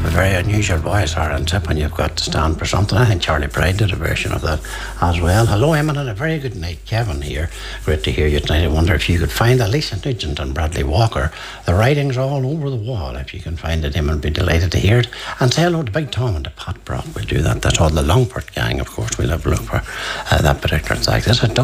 a very unusual voice, Aaron Tip, and you've got to stand for something. I think Charlie Pride did a version of that as well. Hello, Eamon, and a very good night. Kevin here. Great to hear you tonight. I wonder if you could find Alicia Nugent and Bradley Walker. The writing's all over the wall. If you can find it, Eamon would be delighted to hear it. And say hello to Big Tom and to Pat Brock. We'll do that. That's all the Longford gang, of course. We'll have a look for that particular track. That's it.